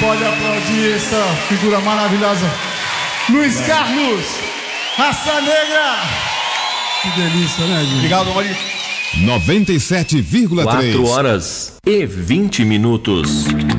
pode aplaudir essa figura maravilhosa. Luiz Carlos, Raça Negra. Que delícia, né, gente? Obrigado, Maurício. 97,3. 4 horas e 20 minutos.